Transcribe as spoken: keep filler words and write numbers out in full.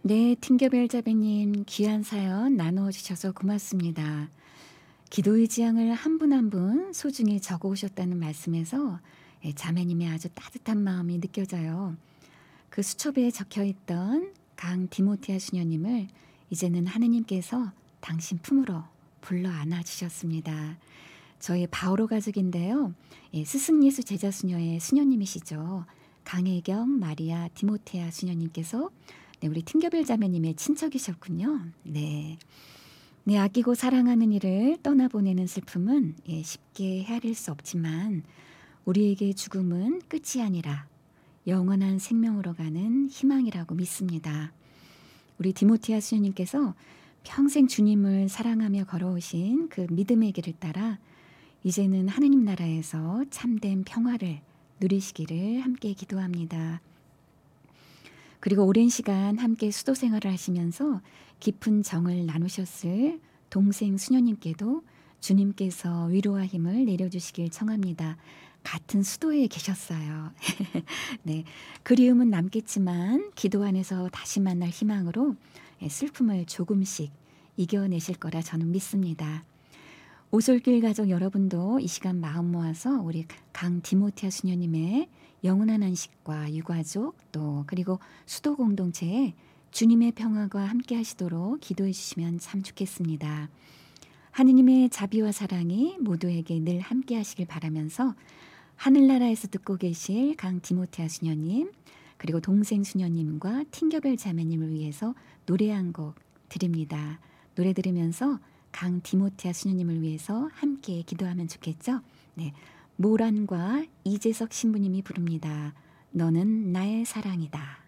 네, 팅겨벨 자매님 귀한 사연 나누어 주셔서 고맙습니다. 기도의 지향을 한 분 한 분 소중히 적어 오셨다는 말씀에서 예, 자매님의 아주 따뜻한 마음이 느껴져요. 그 수첩에 적혀 있던 강 디모티아 수녀님을 이제는 하느님께서 당신 품으로 불러 안아 주셨습니다. 저희 바오로 가족인데요. 예, 스승예수 제자 수녀의 수녀님이시죠. 강혜경 마리아 디모테아 수녀님께서 네, 우리 팅겨벨 자매님의 친척이셨군요. 네. 네, 아끼고 사랑하는 이를 떠나보내는 슬픔은 예, 쉽게 헤아릴 수 없지만 우리에게 죽음은 끝이 아니라 영원한 생명으로 가는 희망이라고 믿습니다. 우리 디모티아 수녀님께서 평생 주님을 사랑하며 걸어오신 그 믿음의 길을 따라 이제는 하느님 나라에서 참된 평화를 누리시기를 함께 기도합니다. 그리고 오랜 시간 함께 수도 생활을 하시면서 깊은 정을 나누셨을 동생 수녀님께도 주님께서 위로와 힘을 내려주시길 청합니다. 같은 수도에 계셨어요. 네, 그리움은 남겠지만 기도 안에서 다시 만날 희망으로 슬픔을 조금씩 이겨내실 거라 저는 믿습니다. 오솔길 가족 여러분도 이 시간 마음 모아서 우리 강 디모티아 수녀님의 영원한 안식과 유가족 또 그리고 수도 공동체에 주님의 평화가 함께 하시도록 기도해 주시면 참 좋겠습니다. 하느님의 자비와 사랑이 모두에게 늘 함께 하시길 바라면서 하늘나라에서 듣고 계실 강 디모티아 수녀님 그리고 동생 수녀님과 팅겨벨 자매님을 위해서 노래 한 곡 드립니다. 노래 들으면서 강 디모티아 수녀님을 위해서 함께 기도하면 좋겠죠? 네, 모란과 이재석 신부님이 부릅니다. 너는 나의 사랑이다.